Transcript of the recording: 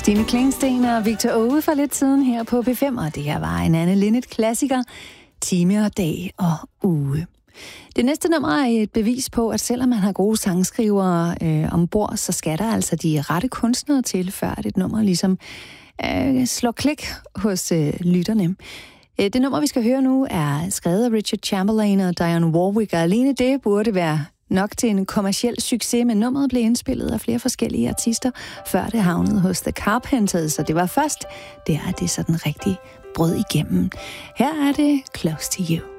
Stine Klingsten og Victor Åge for lidt siden her på P5, og det her var en Anne Linnet-klassiker, time og dag og uge. Det næste nummer er et bevis på, at selvom man har gode sangskrivere ombord, så skal der altså de rette kunstnere til, før et nummer ligesom slår klik hos lytterne. Det nummer, vi skal høre nu, er skrevet af Richard Chamberlain og Dionne Warwick, og alene det burde være nok til en kommerciel succes, men nummeret blev indspillet af flere forskellige artister, før det havnede hos The Carpenters, så det var først der, det sådan rigtig brød igennem. Her er det Close to You.